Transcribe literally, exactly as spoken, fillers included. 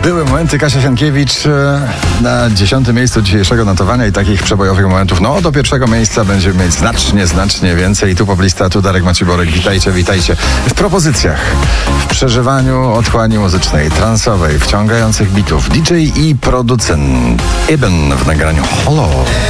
Były momenty. Kasia Sienkiewicz e, na dziesiątym miejscu dzisiejszego notowania i takich przebojowych momentów, no do pierwszego miejsca będziemy mieć znacznie, znacznie więcej. Tu poplista, tu Darek Maciborek. Witajcie, witajcie. W propozycjach, w przeżywaniu otchłani muzycznej, transowej, wciągających bitów, D J i producent Eben w nagraniu Hollow.